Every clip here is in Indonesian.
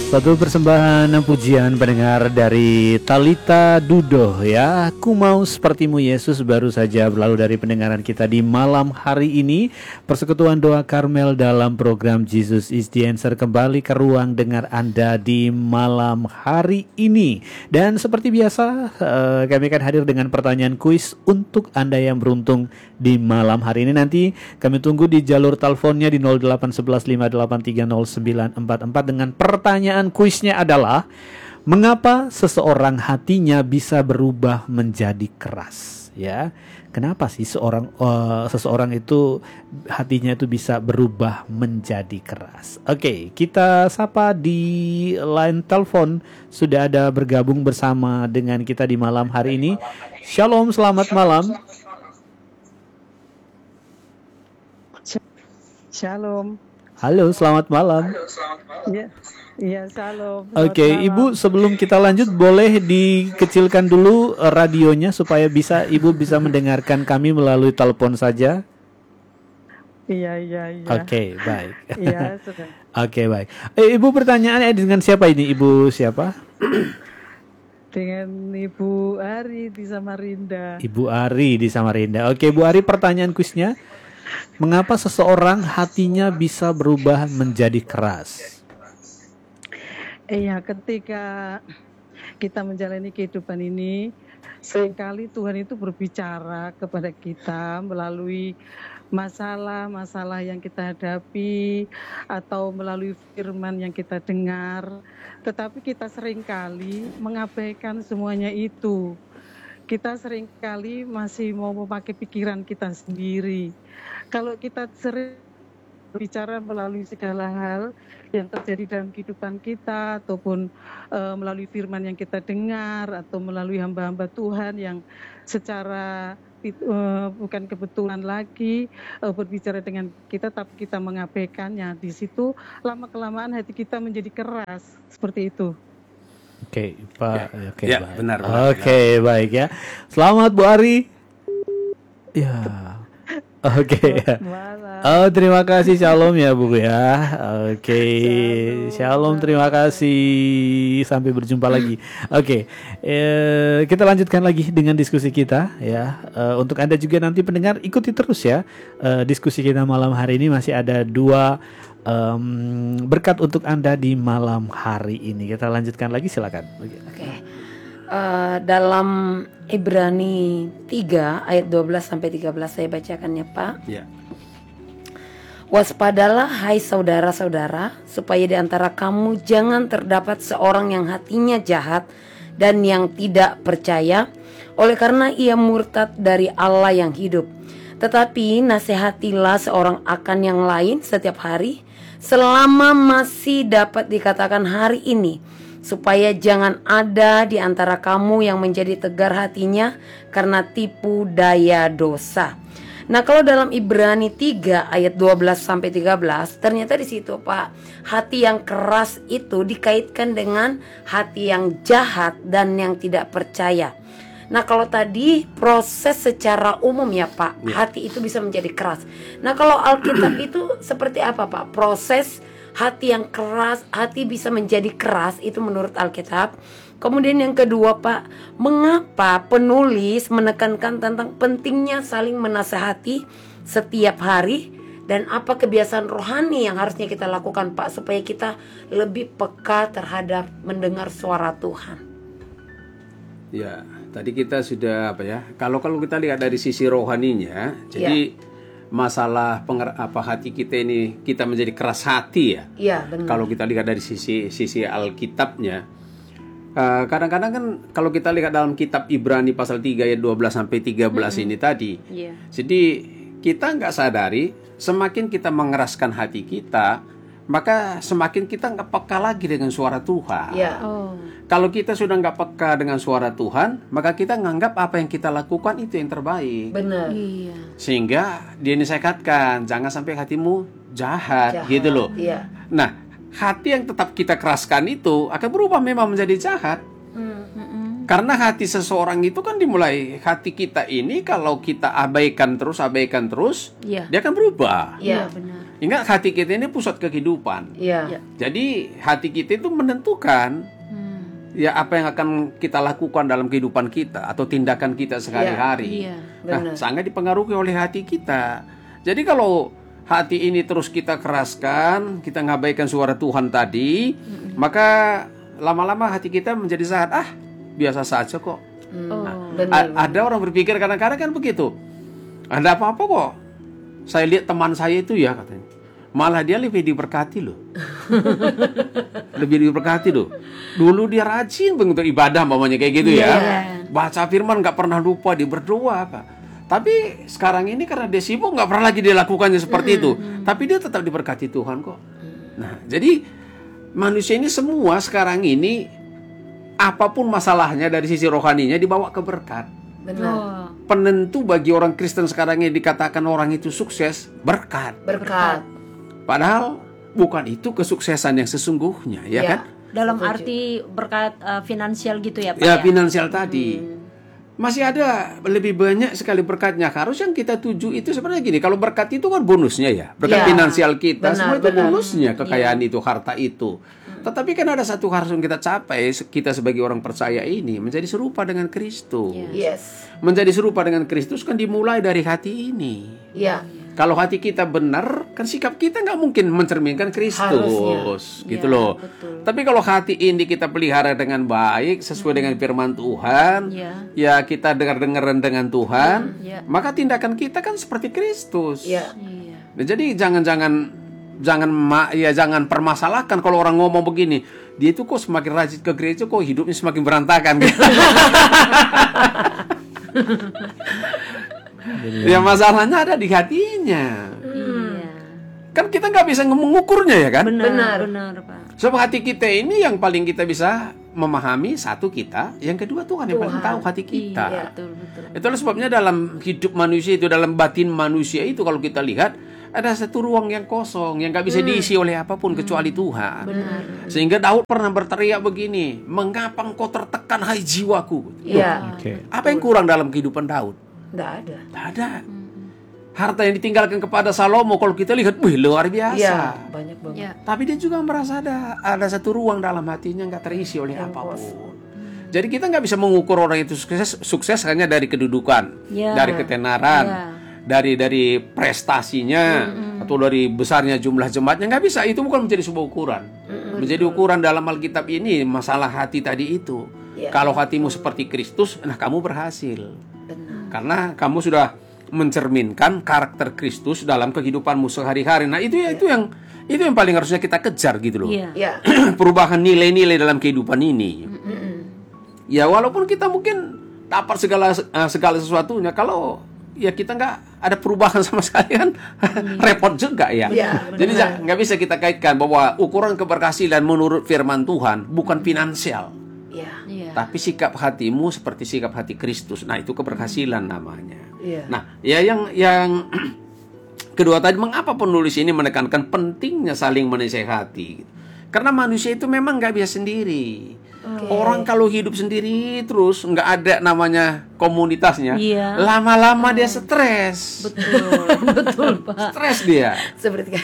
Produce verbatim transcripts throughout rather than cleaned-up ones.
Satu persembahan pujian pendengar dari Talita Dudo ya. Ku mau sepertimu Yesus baru saja berlalu dari pendengaran kita di malam hari ini. Persekutuan doa Karmel dalam program Jesus is the Answer kembali ke ruang dengar Anda di malam hari ini. Dan seperti biasa uh, kami akan hadir dengan pertanyaan kuis untuk Anda yang beruntung di malam hari ini. Nanti kami tunggu di jalur teleponnya di nol delapan satu satu lima delapan tiga nol sembilan empat empat dengan pertanyaan kuisnya adalah mengapa seseorang hatinya bisa berubah menjadi keras ya. Kenapa sih seorang uh, seseorang itu hatinya itu bisa berubah menjadi keras? Oke, kita sapa di line telepon sudah ada bergabung bersama dengan kita di malam hari ini. Shalom, selamat malam. Shalom. Halo, selamat malam. Iya, iya, shalom. Oke, okay, Ibu, sebelum kita lanjut boleh dikecilkan dulu radionya supaya bisa Ibu bisa mendengarkan kami melalui telepon saja. Iya, iya, iya. Oke, okay, baik. Iya, sudah. Oke, okay, baik. Eh, Ibu pertanyaannya dengan siapa ini? Ibu siapa? Dengan Ibu Ari di Samarinda. Ibu Ari di Samarinda. Oke, okay, Bu Ari, pertanyaan kuisnya. Mengapa seseorang hatinya bisa berubah menjadi keras? Iya, ketika kita menjalani kehidupan ini, seringkali Tuhan itu berbicara kepada kita melalui masalah-masalah yang kita hadapi atau melalui firman yang kita dengar. Tetapi kita seringkali mengabaikan semuanya itu. Kita seringkali masih mau memakai pikiran kita sendiri. Kalau kita sering berbicara melalui segala hal yang terjadi dalam kehidupan kita ataupun e, melalui firman yang kita dengar atau melalui hamba-hamba Tuhan yang secara e, bukan kebetulan lagi e, berbicara dengan kita tapi kita mengabaikannya, di situ lama-kelamaan hati kita menjadi keras seperti itu. Oke, Pak. Ya, oke, ya, baik. benar. Oke, baik ya. Selamat Bu Ari. Ya. Oke. Oh, terima kasih. Shalom ya Bu ya. Oke. Shalom, terima kasih. Sampai berjumpa lagi. Oke. Eh, kita lanjutkan lagi dengan diskusi kita ya. Eh, untuk Anda juga nanti pendengar ikuti terus ya. Eh, diskusi kita malam hari ini masih ada dua Um, berkat untuk Anda di malam hari ini. Kita lanjutkan lagi, silakan. Oke. Okay. Uh, dalam Ibrani tiga ayat dua belas sampai tiga belas saya bacakan ya, Pak. Ya. Waspadalah hai saudara-saudara, supaya di antara kamu jangan terdapat seorang yang hatinya jahat dan yang tidak percaya, oleh karena ia murtad dari Allah yang hidup. Tetapi nasihatilah seorang akan yang lain setiap hari, selama masih dapat dikatakan hari ini, supaya jangan ada di antara kamu yang menjadi tegar hatinya karena tipu daya dosa. Nah, kalau dalam Ibrani tiga ayat dua belas sampai tiga belas, ternyata di situ Pak, hati yang keras itu dikaitkan dengan hati yang jahat dan yang tidak percaya. Nah, kalau tadi proses secara umum ya Pak, ya. Hati itu bisa menjadi keras. Nah, kalau Alkitab itu seperti apa Pak? Proses hati yang keras, hati bisa menjadi keras itu menurut Alkitab. Kemudian yang kedua Pak, mengapa penulis menekankan tentang pentingnya saling menasehati setiap hari, dan apa kebiasaan rohani yang harusnya kita lakukan Pak supaya kita lebih peka terhadap mendengar suara Tuhan? Ya, tadi kita sudah apa ya? Kalau kalau kita lihat dari sisi rohaninya, jadi ya. Masalah penger, apa hati kita ini kita menjadi keras hati ya. Iya, benar. Kalau kita lihat dari sisi sisi Alkitabnya, uh, kadang-kadang kan kalau kita lihat dalam kitab Ibrani pasal tiga ayat dua belas sampai tiga belas mm-hmm. ini tadi. Yeah. Jadi kita nggak sadari, semakin kita mengeraskan hati kita, maka semakin kita nggak peka lagi dengan suara Tuhan. Yeah. Oh. Kalau kita sudah nggak peka dengan suara Tuhan, maka kita nganggap apa yang kita lakukan itu yang terbaik. Benar. Iya. Sehingga dia disehatkan, jangan sampai hatimu jahat, jahat. Gitu loh. Iya. Nah, hati yang tetap kita keraskan itu akan berubah memang menjadi jahat. Mm-mm. Karena hati seseorang itu kan dimulai, hati kita ini kalau kita abaikan terus, abaikan terus, iya. dia akan berubah. Iya, benar. Ingat, hati kita ini pusat kehidupan. Iya. Ya. Jadi hati kita itu menentukan Hmm. ya apa yang akan kita lakukan dalam kehidupan kita atau tindakan kita sehari-hari. Iya. Nah, Benar. sangat dipengaruhi oleh hati kita. Jadi kalau hati ini terus kita keraskan, kita ngabaikan suara Tuhan tadi, maka lama-lama hati kita menjadi saat ah biasa saja kok. Oh. Benar. A- ada orang berpikir kadang-kadang kan begitu. Ada apa-apa kok. Saya lihat teman saya itu ya katanya. Malah dia lebih diberkati loh. Lebih diberkati loh. Dulu dia rajin untuk ibadah mamanya kayak gitu ya. Baca firman nggak pernah lupa, dia berdoa apa. Tapi sekarang ini karena dia sibuk nggak pernah lagi dia lakukannya seperti itu. Tapi dia tetap diberkati Tuhan kok. Nah, jadi manusia ini semua sekarang ini apapun masalahnya dari sisi rohaninya dibawa ke berkat. Benar. Oh. Penentu bagi orang Kristen sekarang ini dikatakan orang itu sukses, berkat. Berkat. Padahal bukan itu kesuksesan yang sesungguhnya, ya, Ya. kan? Dalam Setuju. arti berkat uh, finansial gitu ya Pak Ya, ya? finansial tadi. Masih ada lebih banyak sekali berkatnya. Harus yang kita tuju itu sebenarnya gini, kalau berkat itu kan bonusnya ya. Berkat Ya. finansial kita, Benar, semua itu benar. bonusnya, kekayaan itu, harta itu. Tetapi kan ada satu hal yang kita capai, kita sebagai orang percaya ini, menjadi serupa dengan Kristus. Yes. Menjadi serupa dengan Kristus kan dimulai dari hati ini. Iya. Kalau hati kita benar, kan sikap kita nggak mungkin mencerminkan Kristus, Harusnya. gitu Ya, loh. betul. Tapi kalau hati ini kita pelihara dengan baik, sesuai dengan firman Tuhan, Ya. ya kita dengar-dengaran dengan Tuhan, Ya. maka tindakan kita kan seperti Kristus. Iya. Iya. Nah, jadi jangan-jangan jangan ma- ya jangan permasalahkan kalau orang ngomong begini, dia itu kok semakin rajin ke gereja, kok hidupnya semakin berantakan. Ya masalahnya ada di hatinya. Iya. Kan kita nggak bisa mengukurnya ya kan? Benar, Benar. benar Pak. Sebab hati kita ini yang paling kita bisa memahami, satu kita, yang kedua Tuhan yang paling Tuhan. tahu hati kita. Iya, betul, betul. Itulah sebabnya dalam hidup manusia itu, dalam batin manusia itu kalau kita lihat ada satu ruang yang kosong yang nggak bisa diisi oleh apapun kecuali Tuhan. Sehingga Daud pernah berteriak begini, mengapa engkau tertekan hai jiwaku? Iya. Oke. Apa yang kurang dalam kehidupan Daud? Nggak ada. Tidak ada. Harta yang ditinggalkan kepada Salomo kalau kita lihat, wih luar biasa. Iya. Banyak banget. Ya. Tapi dia juga merasa ada ada satu ruang dalam hatinya nggak terisi oleh apapun. Jadi kita nggak bisa mengukur orang itu sukses sukses hanya dari kedudukan, Ya. dari ketenaran, Ya. dari dari prestasinya atau dari besarnya jumlah jemaatnya, nggak bisa. Itu bukan menjadi sebuah ukuran. Menjadi ukuran dalam Alkitab ini masalah hati tadi itu. Ya. Kalau hatimu seperti Kristus, nah kamu berhasil. Benar. Karena kamu sudah mencerminkan karakter Kristus dalam kehidupanmu sehari-hari. Nah, itu ya itu yang itu yang paling harusnya kita kejar gitu loh. Iya. Iya. Perubahan nilai-nilai dalam kehidupan ini. Ya walaupun kita mungkin dapat segala eh, segala sesuatunya, kalau ya kita nggak ada perubahan sama sekali kan repot juga ya. Iya, Jadi ja- nggak bisa kita kaitkan bahwa ukuran keberhasilan menurut firman Tuhan bukan finansial, Iya. Iya. tapi sikap hatimu seperti sikap hati Kristus. Nah, itu keberhasilan namanya. Iya. Nah, ya yang yang kedua tadi, mengapa penulis ini menekankan pentingnya saling menasehati? Karena manusia itu memang nggak bisa sendiri. Orang kalau hidup sendiri terus nggak ada namanya komunitasnya, Iya. lama-lama dia stres. Betul, betul Pak. Stres dia. Seperti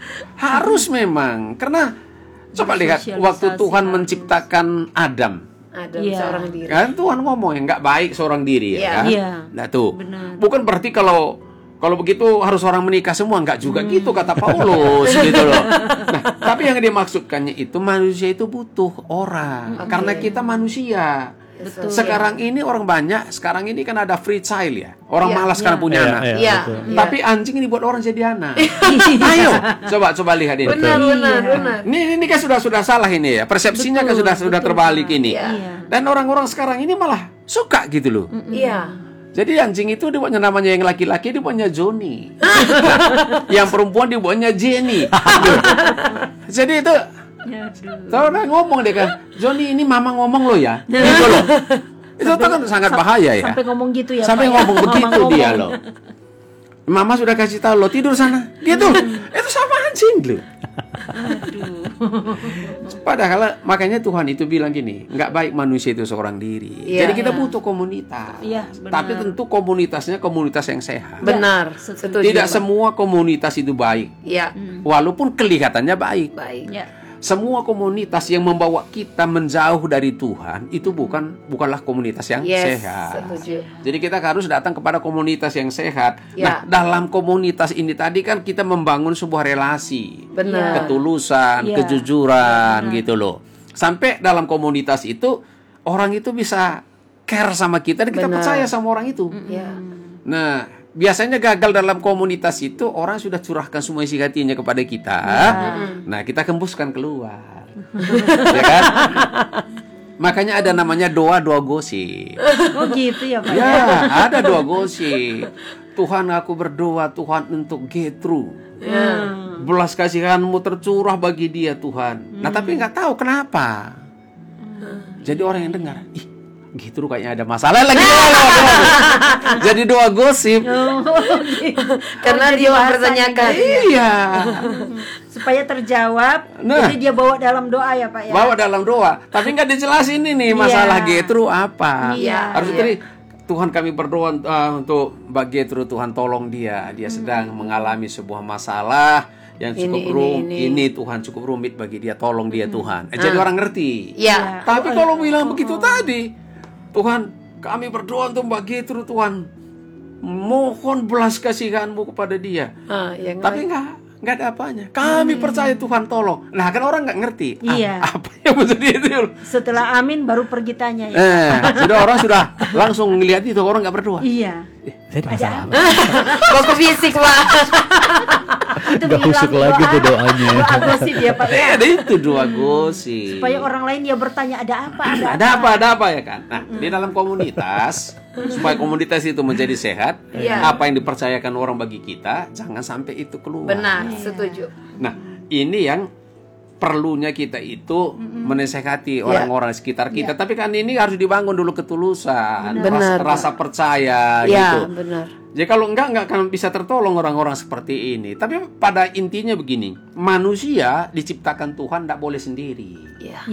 Harus memang, karena coba lihat Bersosialisasi waktu Tuhan harus. menciptakan Adam. ada Iya. seorang diri. Kan Tuhan ngomong ya nggak baik seorang diri ya Iya. kan? Iya. Nah tuh, Benar. bukan berarti kalau kalau begitu harus orang menikah semua, nggak juga gitu kata Paulus gitu loh. Nah, tapi yang dimaksudkannya itu manusia itu butuh orang karena kita manusia. Betul. Sekarang ini orang banyak, sekarang ini kan ada free child ya. Orang Iya. malas karena punya Iya, anak. iya. Iya. betul. Iya. Tapi anjing ini buat orang jadi anak. Ayo, coba coba lihat ini. Benar, benar, Iya. benar. Ini ini kan sudah sudah salah ini ya. Persepsinya kan Betul, sudah sudah betul, terbalik Pak. ini. Iya. Iya. Dan orang-orang sekarang ini malah suka gitu loh. Iya. Jadi anjing itu dibuatnya namanya yang laki-laki dibuatnya Johnny. Yang perempuan dibuatnya Jenny. Jadi itu Aduh. tahu udah ngomong deh kan, Johnny ini mama ngomong lo ya. Gitu loh. Itu tuh kan sangat bahaya ya. Sampai ngomong gitu ya Sampai Pak, ya? ngomong begitu Mama dia ngomong. loh. Mama sudah kasih tahu lo tidur sana. Gitu. Itu sama anjing lo. Padahal makanya Tuhan itu bilang gini, nggak baik manusia itu seorang diri. Iya. Jadi kita butuh komunitas. Iya, benar. Tapi tentu komunitasnya komunitas yang sehat. Benar, setuju. Tidak Mbak. semua komunitas itu baik. Ya, Walaupun kelihatannya baik. baik. Ya. Semua komunitas yang membawa kita menjauh dari Tuhan itu bukan bukanlah komunitas yang Yes, sehat. setuju. Jadi kita harus datang kepada komunitas yang sehat. Ya. Nah, dalam komunitas ini tadi kan kita membangun sebuah relasi, Benar. ketulusan, Ya. kejujuran gitu loh. Sampai dalam komunitas itu orang itu bisa care sama kita dan kita Benar. percaya sama orang itu. Ya. Nah, biasanya gagal dalam komunitas itu orang sudah curahkan semua isi hatinya kepada kita. Nah, kita kembuskan keluar. Ya kan? Makanya ada namanya doa-doa gosip. Oh gitu ya Pak. Ya, ada doa gosip. Tuhan, aku berdoa Tuhan untuk Getru. Belas kasihanmu tercurah bagi dia Tuhan. Nah, tapi nggak tahu kenapa. Jadi orang yang dengar, ih, Getru kayaknya ada masalah lagi. Jadi doa gosip. Karena dia mempertanyakan. Iya. Supaya terjawab. Nah. Jadi dia bawa dalam doa ya Pak ya. Bawa dalam doa, tapi nggak dijelasin ini masalah Iya. Getru apa. Iya. Harus Iya. tadi Tuhan kami berdoa uh, untuk Mbak Getru, Tuhan tolong dia, dia sedang mengalami sebuah masalah yang cukup Ini, rumit. ini, Ini, ini. Tuhan cukup rumit bagi dia, tolong dia Tuhan. Eh, Jadi orang ngerti. Ya, Tapi kalau bilang begitu tadi, Tuhan kami berdoa untuk Mbak Getru Tuhan, mohon belas kasihanmu kepada dia. ah, yang Tapi lain. nggak nggak ada apanya. Kami percaya Tuhan tolong. Nah kan orang nggak ngerti. Ah, Iya. apa yang menjadi itu? Setelah amin baru pergi tanya ya. Eh, sudah orang sudah langsung ngelihat itu orang nggak berdoa. Iya. Saya ada masalah. Kok ke fisik, Pak? Itu Nggak husuk bilang lagi doa- tuh doanya. Doa gosip ya Pak ya. Eh, ada itu doa gosip. Supaya orang lain ya bertanya ada apa, ada, ada apa, ada apa ya kan? Nah, di dalam komunitas supaya komunitas itu menjadi sehat, Iya. apa yang dipercayakan orang bagi kita jangan sampai itu keluar. Benar, setuju. Nah, ini yang perlunya kita itu menasehati orang-orang di sekitar kita. Tapi kan ini harus dibangun dulu ketulusan, Benar. rasa, rasa percaya Ya, gitu. benar. Jadi kalau enggak enggak akan bisa tertolong orang-orang seperti ini. Tapi pada intinya begini, manusia diciptakan Tuhan tidak boleh sendiri. Ya.